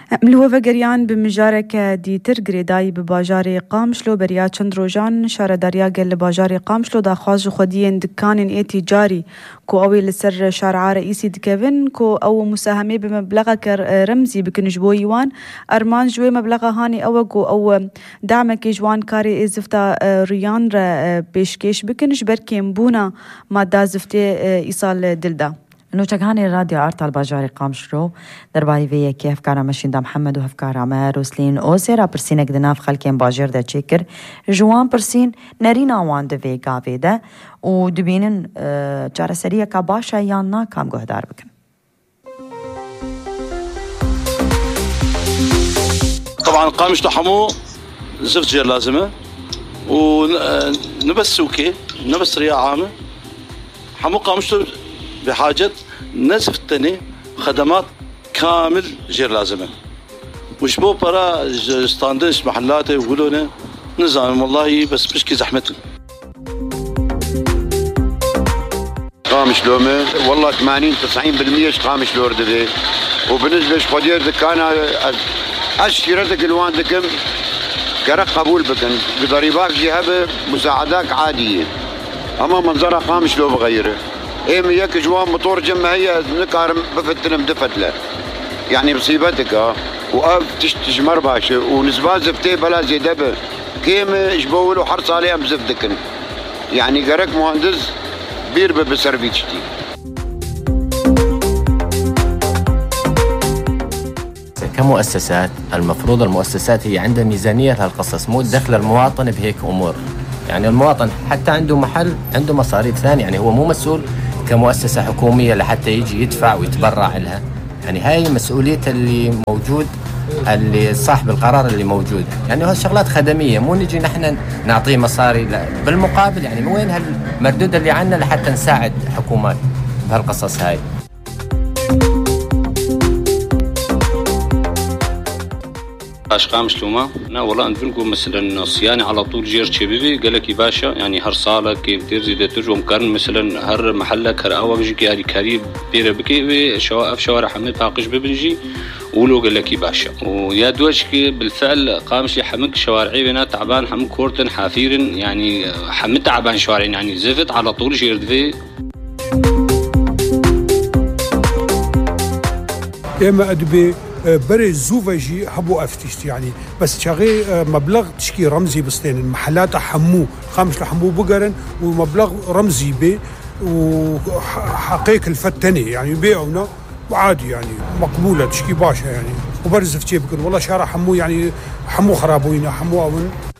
ملهوفة قريان بمجارك دي ترقري داي بباجاري قامشلو بريا چندروجان شار داريا قل باجاري قامشلو دا خواج خوديين دكان ايتي جاري كو اوي لسر شارع رئيسي دكفن كو او مساهمة بمبلغ رمزي بكن جبوي يوان ارمان جوي مبلغ هاني او دعمك جوان كاري زفتا ريان بيشكيش بكن جبر كيمبونا ما دا زفتي ايصال دلدا نوچگانی رادیو آرتال باجاری قامشلو درباره ویه که هفکارا مشیندا محمد و هفکارا ما روسلین او سیرا پرسینک دناف خلکین باجر ده چیکر جوان پرسین نرین آوان ده وی گاوه ده و دبینن چارسریه که باشا یا نا کام گهدار بکن. طبعا قامشلو حمو زفت جير لازمه ونبس سوكي نبس رياء عامه حمو قامشلو بحاجة نزف التاني خدمات كامل غير لازمة وش بو برا ستاندش محلات يقولون نظام والله بس بشكي زحمتهم قامش لومه والله 80-90% قامش لورد ذي وبالنسبة لشقدير ذكانا أشكرتك الوان ذكم قرق قبول بكن بضريبات جهة مساعدات عادية أما منظرها قامش لو بغيره ايم ياك جوان موتور جمع هي نكار بفتن بدفتله يعني مصيبتك وقف تجمر باشا ونسبات زفتي بلا زيدبه كيم جبولو حرص عليها بزفتكن يعني قرك مهندس بيربه بسرفيتشتي كمؤسسات المفروض المؤسسات هي عندها ميزانية لهالقصص مو دخل المواطن بهيك أمور يعني المواطن حتى عنده محل عنده مصاريف ثانية يعني هو مو مسؤول كمؤسسة حكومية لحتى يجي يدفع ويتبرع لها يعني هاي مسؤولية اللي موجود اللي صاحب القرار اللي موجود يعني هو شغلات خدمية مو نجي نحن نعطيه مصاري لا بالمقابل يعني وين هالمردود اللي عنا لحتى نساعد حكومات بهالقصص هاي. أشقام شلوما أنا والله نقول مثلا صياني على طول جير شبيبي قال لك باشا يعني هر صالة كيف ترزي تجوم كارن مثلا هر محلك هر أول بيجي كاري كاري بير بكي شوارع حمد باقش ببنجي ولو قال لك باشا ويا دوش كي بالفعل قامش حمك شوارعي بنا تعبان حمك كورتن حافيرن يعني حمد تعبان شوارعين يعني زفت على طول جير ذي إما أدبي بري زوفجي حبو افتشت يعني بس شغي مبلغ تشكي رمزي بستين المحلات حمو خامش لحمو بقرن ومبلغ رمزي بي وحقيق الفتني يعني بيعونا وعادي يعني مقبولة تشكي باشا يعني وبرز فتشي بكن والله شارع حمو يعني حمو خرابوينا حمو أون